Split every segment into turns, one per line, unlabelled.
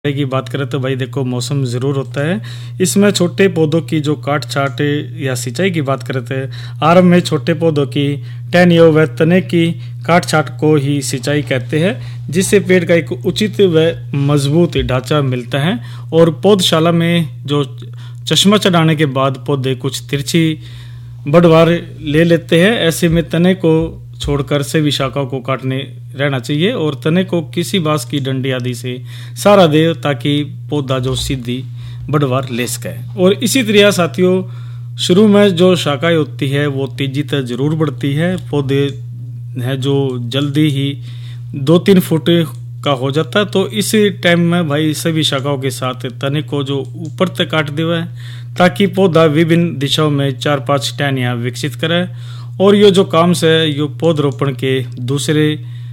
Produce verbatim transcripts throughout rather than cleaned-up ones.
की बात करें तो भाई देखो मौसम ज़रूर होता है। इसमें छोटे पौधों की जो काट छाट या सिंचाई की बात करते हैं, आरंभ में छोटे पौधों की टहनियों व तने की काट छाट को ही सिंचाई कहते हैं, जिससे पेड़ का एक उचित व मजबूत ढांचा मिलता है। और पौधशाला में जो चश्मा चढ़ाने के बाद पौधे कुछ तिरछी बढ़वार ले लेते हैं। ऐसे में तने को छोड़कर सभी शाखाओं को काटने रहना चाहिए और तने को किसी बांस की डंडी आदि से सहारा दे ताकि पौधा जो सीधी बढ़वार ले सके। और इसी तरह साथियों शुरू में जो शाखाएं होती है वो तेजी तक जरूर बढ़ती है। पौधे है जो जल्दी ही दो तीन फुट का हो जाता है, तो इस टाइम में भाई सभी शाखाओं के साथ तने को जो ऊपर तक काट दिया है ताकि पौधा विभिन्न दिशाओं में चार पांच टहनियां विकसित करे। और ये जो काम से ये पौधरोपण के दूसरे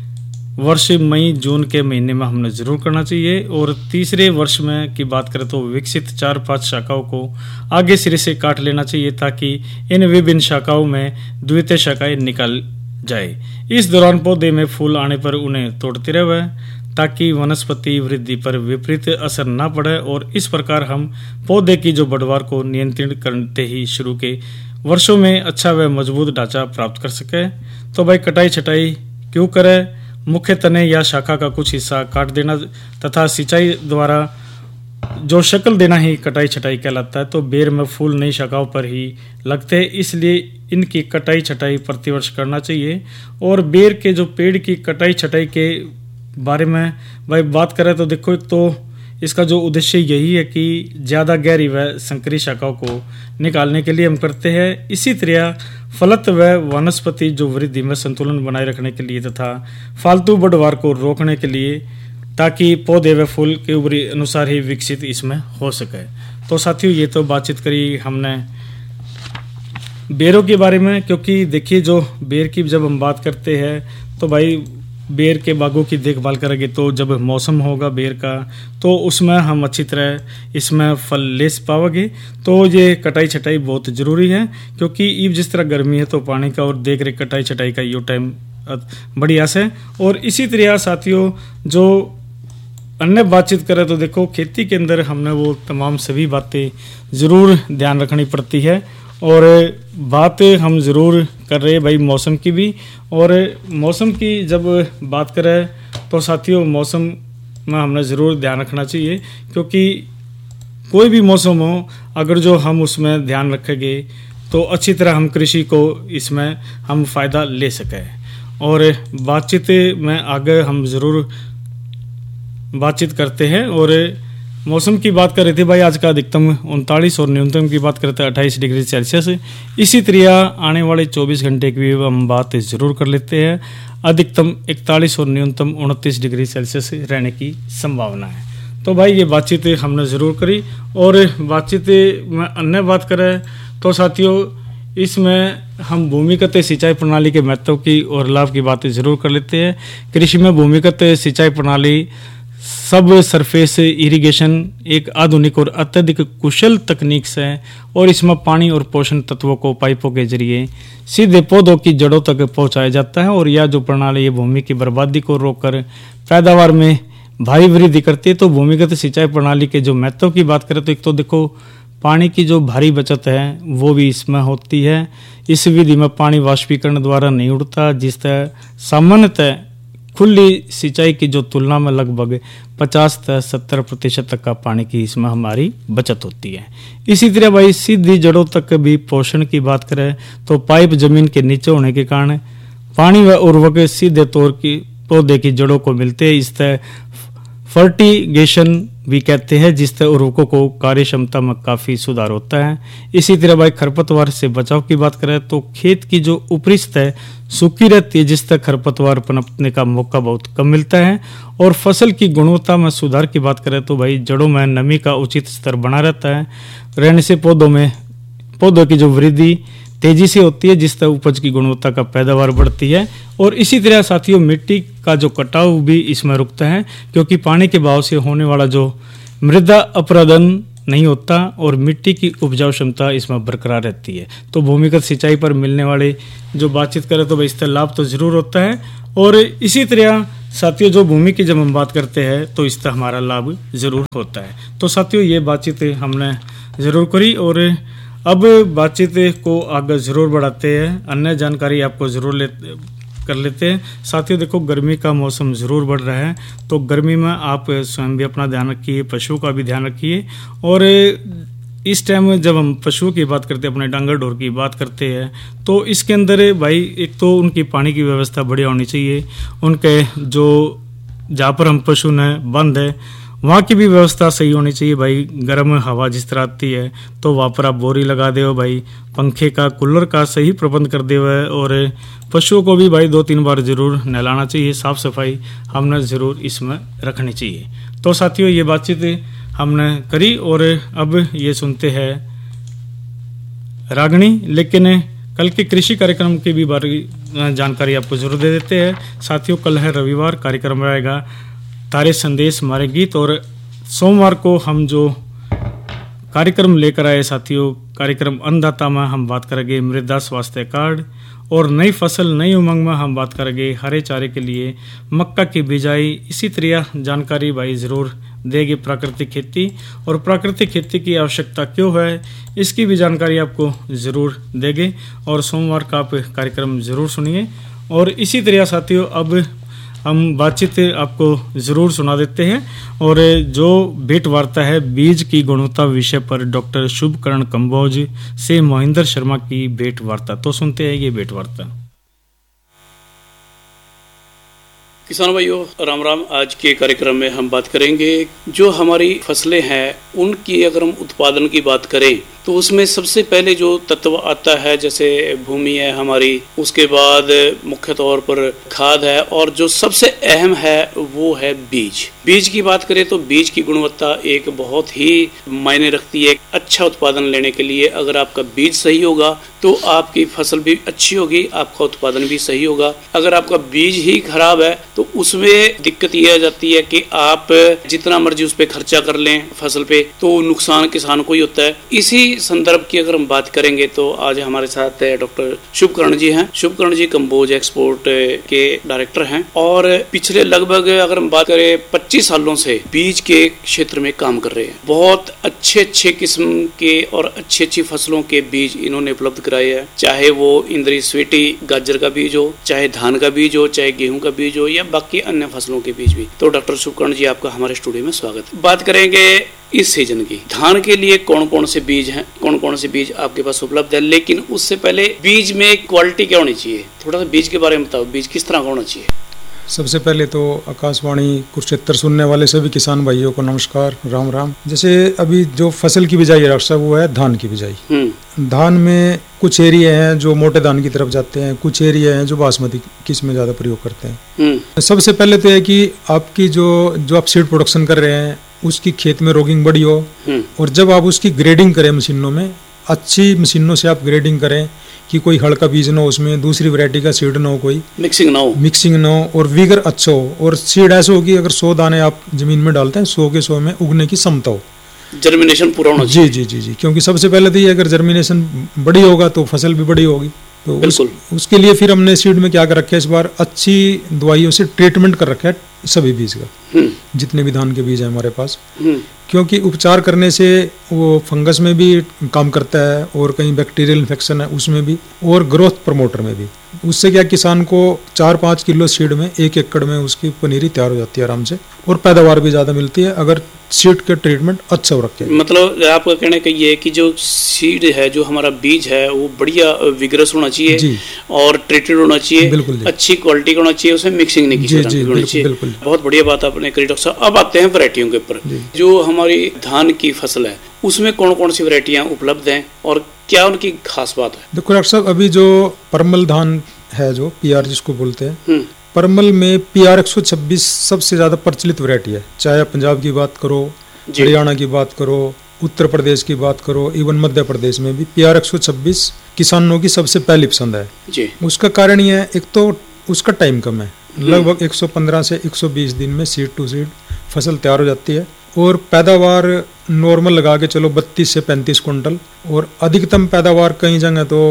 वर्ष मई जून के महीने में हमने जरूर करना चाहिए। और तीसरे वर्ष में की बात करें तो विकसित चार पांच शाखाओं को आगे सिरे से काट लेना चाहिए ताकि इन विभिन्न शाखाओं में द्वितीय शाखाएं निकल जाए। इस दौरान पौधे में फूल आने पर उन्हें तोड़ते रहे ताकि वनस्पति वृद्धि पर विपरीत असर न पड़े। और इस प्रकार हम पौधे की जो बढ़वार को नियंत्रित करते ही शुरू के वर्षों में अच्छा व मजबूत ढांचा प्राप्त कर सके। तो भाई कटाई छटाई क्यों करें? मुख्य तने या शाखा का कुछ हिस्सा काट देना तथा सिंचाई द्वारा जो शक्ल देना ही कटाई छटाई कहलाता है। तो बेर में फूल नई शाखाओं पर ही लगते हैं, इसलिए इनकी कटाई छटाई प्रतिवर्ष करना चाहिए। और बेर के जो पेड़ की कटाई छटाई के बारे में भाई बात करें तो देखो, एक तो इसका जो उद्देश्य यही है कि ज़्यादा गहरी व संकरी शाखाओं को निकालने के लिए हम करते हैं। इसी तरह फलत व वनस्पति जो वृद्धि में संतुलन बनाए रखने के लिए तथा फालतू बढ़वार को रोकने के लिए, ताकि पौधे व फूल के उम्र अनुसार ही विकसित इसमें हो सके। तो साथियों ये तो बातचीत करी हमने बेरों के बारे में, क्योंकि देखिए जो बेर की जब हम बात करते हैं तो भाई बेर के बागों की देखभाल करेंगे तो जब मौसम होगा बेर का तो उसमें हम अच्छी तरह इसमें फल ले पाओगे। तो ये कटाई छटाई बहुत ज़रूरी है, क्योंकि ईब जिस तरह गर्मी है तो पानी का और देख रेख कटाई छटाई का यो टाइम बढ़िया से। और इसी तरह साथियों जो अन्य बातचीत करें तो देखो खेती के अंदर हमने वो तमाम सभी बातें ज़रूर ध्यान रखनी पड़ती है। और बात हम ज़रूर कर रहे हैं भाई मौसम की भी। और मौसम की जब बात करें तो साथियों मौसम में हमने ज़रूर ध्यान रखना चाहिए, क्योंकि कोई भी मौसम हो अगर जो हम उसमें ध्यान रखेंगे तो अच्छी तरह हम कृषि को इसमें हम फ़ायदा ले सकें। और बातचीत में आगे हम ज़रूर बातचीत करते हैं। और मौसम की बात कर रहे थे भाई, आज का अधिकतम उनतालीस और न्यूनतम की बात करते हैं अट्ठाईस डिग्री सेल्सियस। इसी तरह आने वाले चौबीस घंटे की भी हम बात ज़रूर कर लेते हैं। अधिकतम इकतालीस और न्यूनतम उनतीस डिग्री सेल्सियस रहने की संभावना है। तो भाई ये बातचीत हमने ज़रूर करी। और बातचीत में अन्य बात करें तो साथियों इसमें हम भूमिगत सिंचाई प्रणाली के महत्व की और लाभ की बातें ज़रूर कर लेते हैं। कृषि में भूमिगत सिंचाई प्रणाली सब सरफेस इरिगेशन एक आधुनिक और अत्यधिक कुशल तकनीक से और इसमें पानी और पोषण तत्वों को पाइपों के जरिए सीधे पौधों की जड़ों तक पहुंचाया जाता है। और यह जो प्रणाली ये भूमि की बर्बादी को रोककर पैदावार में भारी वृद्धि करती है। तो भूमिगत सिंचाई प्रणाली के जो महत्व की बात करें तो एक तो देखो पानी की जो भारी बचत है वो भी इसमें होती है। इस विधि में पानी वाष्पीकरण द्वारा नहीं उड़ता, जिस तरह सामान्यतः खुली सिंचाई की जो तुलना में लगभग पचास से सत्तर प्रतिशत तक का पानी की इसमें हमारी बचत होती है। इसी तरह भाई सीधी जड़ों तक भी पोषण की बात करें तो पाइप जमीन के नीचे होने के कारण पानी व उर्वरक सीधे तौर की पौधे की जड़ों को मिलते हैं। इस तरह फर्टिगेशन भी कहते हैं, जिस तरह उर्वरकों को कार्य क्षमता में काफ़ी सुधार होता है। इसी तरह भाई खरपतवार से बचाव की बात करें तो खेत की जो ऊपरी सतह सूखी रहती है, जिस तरह खरपतवार पनपने का मौका बहुत कम मिलता है। और फसल की गुणवत्ता में सुधार की बात करें तो भाई जड़ों में नमी का उचित स्तर बना रहता है रहने से पौधों में पौधों की जो वृद्धि तेजी से होती है, जिस तरह उपज की गुणवत्ता का पैदावार बढ़ती है। और इसी तरह साथियों मिट्टी का जो कटाव भी इसमें रुकता है, क्योंकि पानी के बहाव से होने वाला जो मृदा अपरदन नहीं होता और मिट्टी की उपजाऊ क्षमता इसमें बरकरार रहती है। तो भूमिगत सिंचाई पर मिलने वाले जो बातचीत करें तो भाई इसका लाभ तो जरूर होता है। और इसी तरह साथियों, जो भूमि की जब हम बात करते हैं तो इसका हमारा लाभ जरूर होता है। तो साथियों, ये बातचीत हमने जरूर करी और अब बातचीत को आगे जरूर बढ़ाते हैं, अन्य जानकारी आपको जरूर ले कर लेते हैं। साथियों देखो, गर्मी का मौसम जरूर बढ़ रहा है, तो गर्मी में आप स्वयं भी अपना ध्यान रखिए, पशुओं का भी ध्यान रखिए। और इस टाइम जब हम पशुओं की बात करते हैं, अपने डांगर ढोर की बात करते हैं, तो इसके अंदर भाई एक तो उनकी पानी की व्यवस्था बढ़िया होनी चाहिए। उनके जो जहाँ पर हम पशु ने बंद है वहाँ की भी व्यवस्था सही होनी चाहिए भाई। गर्म हवा जिस तरह आती है तो वहाँ पर आप बोरी लगा दे भाई, पंखे का कूलर का सही प्रबंध कर दे। और पशुओं को भी भाई दो तीन बार जरूर नहलाना चाहिए, साफ सफाई हमने जरूर इसमें रखनी चाहिए। तो साथियों, ये बातचीत हमने करी और अब ये सुनते हैं रागनी, लेकिन कल के कृषि कार्यक्रम की भी बारी जानकारी आपको जरूर दे देते हैं। साथियों, कल है रविवार, कार्यक्रम रहेगा तारे संदेश हमारे गीत, और सोमवार को हम जो कार्यक्रम लेकर आए साथियों, कार्यक्रम अन्नदाता में हम बात करेंगे मृदा स्वास्थ्य कार्ड, और नई फसल नई उमंग में हम बात करेंगे हरे चारे के लिए मक्का की बिजाई। इसी तरह जानकारी भाई जरूर देगी प्राकृतिक खेती, और प्राकृतिक खेती की आवश्यकता क्यों है इसकी भी जानकारी आपको ज़रूर देंगे। और सोमवार का आप कार्यक्रम ज़रूर सुनिए। और इसी तरह साथियों, अब हम बातचीत आपको ज़रूर सुना देते हैं, और जो भेंट वार्ता है बीज की गुणवत्ता विषय पर डॉक्टर शुभकरण कंबोज से मोहिंदर शर्मा की भेंट वार्ता। तो सुनते हैं ये भेंट वार्ता।
किसान भाइयों, राम राम। आज के कार्यक्रम में हम बात करेंगे जो हमारी फसलें हैं उनकी अगर हम उत्पादन की बात करें तो उसमें सबसे पहले जो तत्व आता है, जैसे भूमि है हमारी, उसके बाद मुख्य तौर पर खाद है, और जो सबसे अहम है वो है बीज। बीज की बात करें तो बीज की गुणवत्ता एक बहुत ही मायने रखती है अच्छा उत्पादन लेने के लिए। अगर आपका बीज सही होगा तो आपकी फसल भी अच्छी होगी, आपका उत्पादन भी सही होगा। अगर आपका बीज ही खराब है तो उसमें दिक्कत यह आ जाती है कि आप जितना मर्जी उस पर खर्चा कर लें फसल पे तो नुकसान किसान को ही होता है। इसी संदर्भ की अगर हम बात करेंगे तो आज हमारे साथ डॉक्टर शुभकरण जी हैं। शुभकरण जी कंबोज एक्सपोर्ट के डायरेक्टर हैं, और पिछले लगभग अगर हम बात करें पच्चीस सालों से बीज के क्षेत्र में काम कर रहे हैं। बहुत अच्छे अच्छे किस्म के और अच्छी अच्छी फसलों के बीज इन्होंने उपलब्ध कराए हैं, चाहे वो इंद्री स्वीटी गाजर का बीज हो, चाहे धान का बीज हो, चाहे गेहूं का बीज हो, या बाकी अन्य फसलों के बीज भी। तो डॉक्टर शुभकरण जी, आपका हमारे स्टूडियो में स्वागत। बात करेंगे इस सीजन की धान के लिए कौन कौन से बीज हैं, कौन कौन से बीज आपके पास उपलब्ध है, लेकिन उससे पहले बीज में क्वालिटी क्या होनी चाहिए, थोड़ा सा बीज के बारे में बताओ। बीज किस तरह का होना चाहिए?
सबसे पहले तो आकाशवाणी कुरुक्षेत्र सुनने वाले सभी किसान भाइयों को नमस्कार, राम राम। जैसे अभी जो फसल की बिजाई है डॉक्टर साहब, वो है धान की बिजाई। धान में कुछ एरिया हैं जो मोटे धान की तरफ जाते हैं, कुछ एरिया हैं जो बासमती किस्म में ज्यादा प्रयोग करते हैं। सबसे पहले तो है कि आपकी जो जो आप सीड प्रोडक्शन कर रहे हैं उसकी खेत में रोगिंग बड़ी हो, और जब आप उसकी ग्रेडिंग करें मशीनों में, अच्छी मशीनों से आप ग्रेडिंग करें कि कोई हड़ का बीज ना हो, उसमें दूसरी वैरायटी का सीड ना हो, कोई
मिक्सिंग ना हो
मिक्सिंग ना हो और विगर अच्छा हो, और सीड ऐसे हो कि अगर सौ दाने आप जमीन में डालते हैं, सौ के सौ में उगने की क्षमता हो,
जर्मिनेशन पूरा होना
चाहिए। जी जी जी जी क्योंकि सबसे पहले तो ये अगर जर्मिनेशन बड़ी होगा तो फसल भी बड़ी होगी। तो उस, उसके लिए फिर हमने सीड में क्या कर रखा है, इस बार अच्छी दवाइयों से ट्रीटमेंट कर रखा है सभी बीज का, जितने भी धान के बीज है हमारे पास, क्योंकि उपचार करने से वो फंगस में भी काम करता है, और कहीं बैक्टीरियल इन्फेक्शन है उसमें भी, और ग्रोथ प्रमोटर में भी। उससे क्या किसान को चार पाँच किलो सीड में एक एकड़ में उसकी पनीरी तैयार हो जाती है आराम से, और पैदावार भी ज्यादा मिलती है अगर सीड का ट्रीटमेंट अच्छा हो रखे।
मतलब आपका कहने का ये है कि जो सीड है, जो हमारा बीज है, वो बढ़िया विग्रस होना चाहिए और ट्रीटेड होना चाहिए, बिल्कुल अच्छी क्वालिटी का होना चाहिए, उसमें मिक्सिंग नहीं की होनी चाहिए। बहुत बढ़िया बात आपने करी डॉक्टर साहब। अब आते हैं वैरायटियों के ऊपर। जो हमारी धान की फसल है उसमें कौन कौन सी वैरायटियां उपलब्ध हैं और क्या उनकी खास बात है?
देखो डॉक्टर साहब, अभी जो परमल धान है, जो पीआर जिसको बोलते हैं, परमल में पीआर एक सौ छब्बीस सबसे ज्यादा प्रचलित वैरायटी है। चाहे पंजाब की बात करो, हरियाणा की बात करो, उत्तर प्रदेश की बात करो, इवन मध्य प्रदेश में भी पीआर एक सौ छब्बीस किसानों की सबसे पहली पसंद है जी। उसका कारण ये है, एक तो उसका टाइम कम है, लगभग एक सौ पंद्रह से एक सौ बीस दिन में सीड टू सीड फसल तैयार हो जाती है, और पैदावार नॉर्मल लगा के चलो बत्तीस से पैंतीस कुंटल, और अधिकतम पैदावार कई जगह तो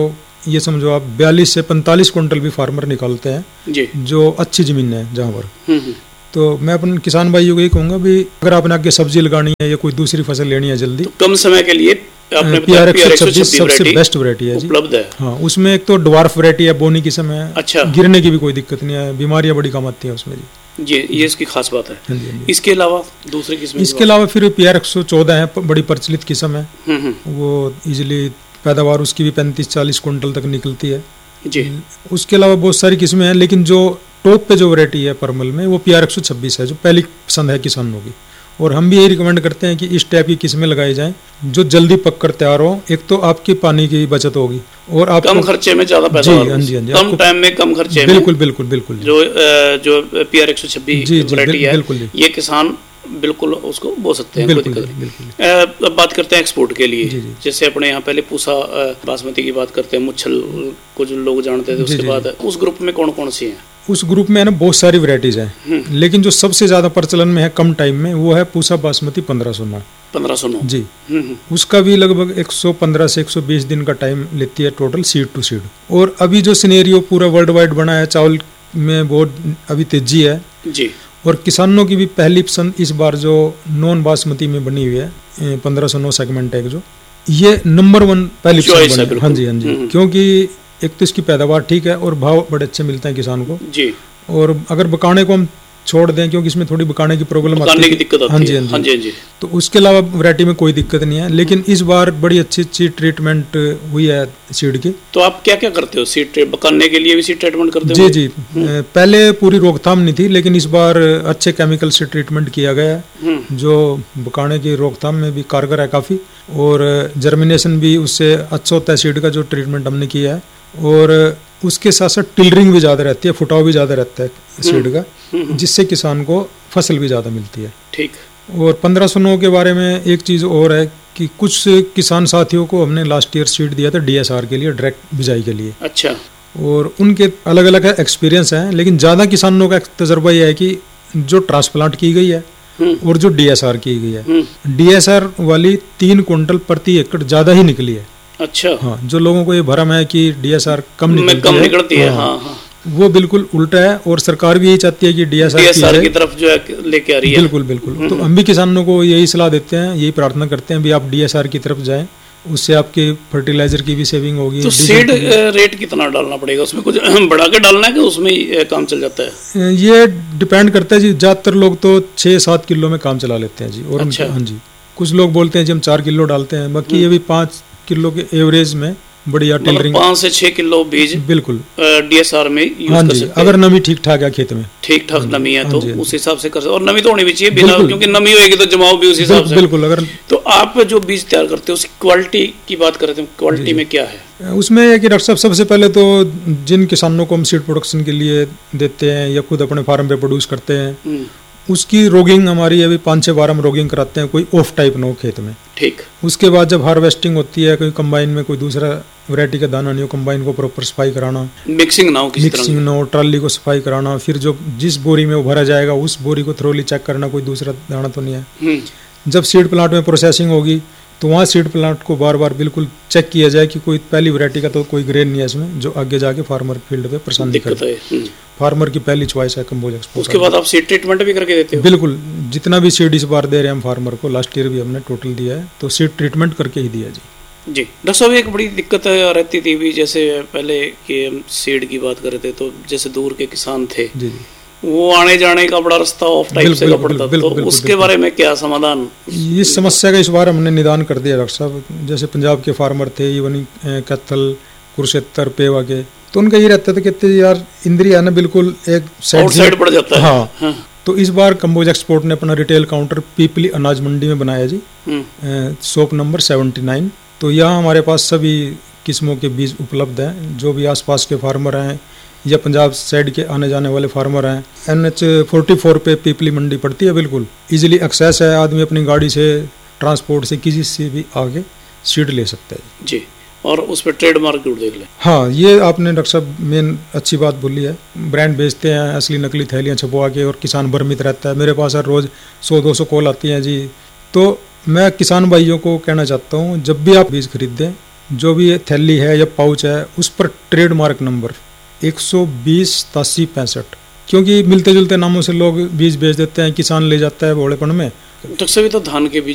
ये समझो आप बयालीस से पैंतालीस क्विंटल भी फार्मर निकालते हैं
जी,
जो अच्छी जमीन है जहाँ पर।
हम्म, हम्म,
तो मैं अपने किसान भाइयों को ये कहूँगा भी अगर आपने आगे सब्जी लगानी है या कोई दूसरी फसल लेनी है जल्दी,
तो कम समय के लिए आपने
पी आर एक सौ छब्बीस सबसे बेस्ट वैरायटी है जी।
उपलब्ध है।
हाँ, उसमें एक तो ड्वार्फ वैरायटी है, बोनी की समय
अच्छा,
गिरने की भी कोई दिक्कत नहीं है, बीमारियां बड़ी कम आती हैं उसमें जी।
जी, ये इसकी खास बात है।
हाँ जी, हाँ जी।
इसके अलावा दूसरी किस्म,
इसके अलावा फिर पी आर एक सौ चौदह है, प- बड़ी प्रचलित किस्म है,
हम्म, हम्म,
वो इजिली पैदावार उसकी भी पैंतीस चालीस कुंटल तक निकलती है
जी,
उसके अलावा बहुत सारी किस्में हैं, लेकिन जो टॉप पे जो वैरायटी है परमल में वो पी आर एक सौ छब्बीस है, जो पहली पसंद है किसानों की। और हम भी यही रिकमेंड करते हैं कि इस टाइप की किस्में लगाई जाएं जो जल्दी पक कर तैयार हो। एक तो आपकी पानी की बचत होगी और आपको
कम खर्चे में ज्यादा
जी,
पैदावार,
हाँ जी, हाँ जी,
कम
आपको-
टाइम में कम खर्चे में,
बिल्कुल बिल्कुल बिल्कुल जी।
जो अ, जो पी आर एक सौ छब्बीस
जी, जी,
वैरायटी है,
बिल्कुल जी।
ये किसान बिल्कुल उसको बो सकते हैं, कोई
बिल्कुल
दिक्कत नहीं।
बिल्कुल
अ, अब बात करते हैं एक्सपोर्ट के लिए।
जी, जी।
जैसे अपने यहाँ पहले पूसा अ, बासमती की बात करते हैं, मुच्छल को जो लोग जानते थे,
जी,
उसके
जी,
बाद उस ग्रुप में कौन कौन सी हैं?
उस ग्रुप में है ना बहुत सारी वैरायटीज हैं, लेकिन जो सबसे ज्यादा प्रचलन में है कम टाइम में वो है पूसा बासमती पंद्रह सौ नौ
पंद्रह सौ नौ
जी।
हम्म, हम्म,
उसका भी लगभग एक सौ पंद्रह से एक सौ बीस दिन का टाइम लेती है टोटल सीड टू सीड। और अभी जो सिनेरियो पूरा वर्ल्ड वाइड बना है, चावल में बहुत अभी तेजी है
जी,
और किसानों की भी पहली पसंद इस बार जो नॉन बासमती में बनी हुई है पंद्रह सौ नौ सेगमेंट है, जो ये नंबर वन पहली
Choice
पसंद
है
बनी है।
बिल्कुल।
हाँ जी, हाँ जी,
हम्म।
क्योंकि एक तो इसकी पैदावार ठीक है और भाव बड़े अच्छे मिलते हैं किसान को।
जी,
और अगर बकाने को हम छोड़ दें, क्योंकि इसमें थोड़ी बकाने की प्रॉब्लम आती
पकाने
है,
की दिक्कत
हाँ
आती
जी,
है।
हाँ
हाँ
जी,
जी, हाँ जी,
तो उसके अलावा वैरायटी में कोई दिक्कत नहीं है। लेकिन इस बार बड़ी अच्छी अच्छी ट्रीटमेंट हुई है सीड की।
तो आप क्या क्या करते हो? सीड ट्रे- पकाने के लिए भी सीड ट्रीटमेंट करते
जी
हो?
जी, पहले पूरी रोकथाम नहीं थी, लेकिन इस बार अच्छे केमिकल से ट्रीटमेंट किया गया है,
हम्म,
जो बकाने की रोकथाम में भी कारगर है काफ़ी। और जर्मिनेशन भी उससे अच्छा होता है सीड का, जो ट्रीटमेंट हमने किया है। और उसके साथ साथ टिलरिंग भी ज़्यादा रहती है, फुटाव भी ज़्यादा रहता है सीड का, जिससे किसान को फसल भी ज़्यादा मिलती है।
ठीक,
और पंद्रह सौ नौ के बारे में एक चीज़ और है कि कुछ किसान साथियों को हमने लास्ट ईयर सीड दिया था डीएसआर के लिए, डायरेक्ट बिजाई के लिए,
अच्छा,
और उनके अलग अलग एक्सपीरियंस हैं। लेकिन ज़्यादा किसानों का तजर्बा यह है कि जो ट्रांसप्लांट की गई है
हम्म,
और जो डीएसआर की गई है,
हम्म,
डीएसआर वाली तीन कुंटल प्रति एकड़ ज़्यादा ही निकली है।
अच्छा,
हाँ, जो लोगों को ये भरम है कि डीएसआर कम
में
निकलती
कम
है,
निकलती है,
हाँ,
हाँ, हाँ,
वो बिल्कुल उल्टा है। और सरकार भी यही चाहती है कि डीएसआर
डीएसआर की तरफ जो है लेके आ रही है।
बिल्कुल बिल्कुल। तो हम भी किसानों को यही सलाह देते हैं, यही प्रार्थना करते हैं भी आप डीएसआर की तरफ जाएं, उससे आपके फर्टिलाइजर की भी सेविंग होगी।
तो सीड रेट कितना डालना पड़ेगा उसमें? कुछ बढ़ा के डालना है कि उसमें ही अ, काम चल जाता है?
ये डिपेंड करता है जी, ज्यादातर लोग तो छः सात किलो में काम चला लेते हैं जी। और
अच्छा।
हाँ जी, कुछ लोग बोलते हैं जी हम चार किलो डालते हैं, बाकी ये भी पाँच किलो के एवरेज में बढ़िया
मतलब
टिलरिंग।
पाँच से छह किलो बीज
बिल्कुल,
डीएसआर में यूज
हाँ
कर
जी,
सकते
अगर
हैं।
नमी ठीक ठाक है खेत में।
ठीक ठाक नमी है
हाँ
तो
जी, हाँ जी।
उस हिसाब से कर सकते, और नमी तो होनी भी चाहिए बिना,
बिल्कुल।
क्योंकि नमी होगी तो जमाव भी उस हिसाब
बिल्कुल
से।
बिल्कुल, अगर
तो आप जो बीज तैयार करते हो उसकी क्वालिटी की बात करते हैं, क्वालिटी में क्या है?
उसमें है कि डॉक्टर साहब सबसे पहले तो जिन किसानों को हम सीड प्रोडक्शन के लिए देते हैं या खुद अपने फार्म पे प्रोड्यूस करते हैं,
हम्म,
उसकी रोगिंग हमारी अभी पाँच छः बार हम रोगिंग कराते हैं, कोई ऑफ टाइप ना हो खेत में।
ठीक,
उसके बाद जब हार्वेस्टिंग होती है, कोई कंबाइन में कोई दूसरा वैरायटी का दाना नहीं हो, कंबाइन को प्रॉपर सफाई कराना,
मिक्सिंग ना हो किसी तरह
मिक्सिंग ना हो, ट्राली को सफाई कराना, फिर जो जिस बोरी में वो भरा जाएगा उस बोरी को थ्रोली चेक करना कोई दूसरा दाना तो नहीं है।
की। हम्म,
जब सीड प्लांट में प्रोसेसिंग होगी तो वहाँ सीड प्लांट को बार बार बिल्कुल चेक किया जाए कि कोई पहली वैरायटी का तो कोई ग्रेन नहीं है इसमें, जो आगे जाके फार्मर फील्ड पे परेशानी
दिक्कत
करे।
है। हम्म,
फार्मर की पहली चॉइस है कंबोज एक्सपोर्ट।
उसके बाद आप सीड ट्रीटमेंट भी करके देते हो?
बिल्कुल, जितना भी सीड इस बार दे रहे हैं हम फार्मर को, लास्ट ईयर भी हमने टोटल दिया है, तो सीड ट्रीटमेंट करके ही दिया जी।
जी डॉक्टर साहब, एक बड़ी दिक्कत रहती थी भी, जैसे पहले के हम सीड की बात कर रहे थे, तो जैसे दूर के किसान थे
जी जी,
वो आने जाने का बड़ा रास्ता ऑफ टाइप से
बिल्कुल,
का पड़ता,
बिल्कुल,
तो
बिल्कुल,
उसके
बिल्कुल।
बारे में क्या समाधान?
इस समस्या का इस बार हमने निदान कर दिया डॉक्टर साहब। जैसे पंजाब के फार्मर थे, इवन कैथल, कुरुक्षेत्र, पेवा के, तो उनका ये रहता था कि यार इंद्री है ना बिल्कुल एक
आउटसाइड पड़ जाता है।
हाँ,
हाँ,
तो इस बार कंबोज एक्सपोर्ट ने अपना रिटेल काउंटर पीपली अनाज मंडी में बनाया जी,
हम्म,
शॉप नंबर सेवेंटी नाइन। तो यहाँ हमारे पास सभी किस्मों के बीज उपलब्ध हैं। जो भी आसपास के फार्मर हैं या पंजाब साइड के आने जाने वाले फार्मर हैं, एन एच फोर्टी फोर पे पीपली मंडी पड़ती है, बिल्कुल इजीली एक्सेस है, आदमी अपनी गाड़ी से, ट्रांसपोर्ट से, किसी से भी आगे सीड ले सकता है
जी। और उस पर ट्रेडमार्क जरूर देख लें।
हाँ, ये आपने डॉक्टर साहब मेन अच्छी बात बोली है। ब्रांड बेचते हैं, असली नकली थैलियाँ छपवा के, और किसान भ्रमित रहता है। मेरे पास हर रोज़ सौ दो सौ कॉल आती हैं जी। तो मैं किसान भाइयों को कहना चाहता हूँ, जब भी आप बीज खरीदें जो भी ये थैली है या पाउच है उस पर ट्रेडमार्क नंबर एक सौ बीस सतासी पैंसठ, क्योंकि मिलते जुलते नामों से लोग बीज बेच देते हैं, किसान ले जाता है भोलेपन में।
डॉक्टर साहब तो धान के बीज